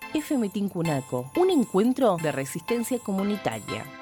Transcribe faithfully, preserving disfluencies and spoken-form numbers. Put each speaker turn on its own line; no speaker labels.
F M Tincunaco, un encuentro de resistencia comunitaria.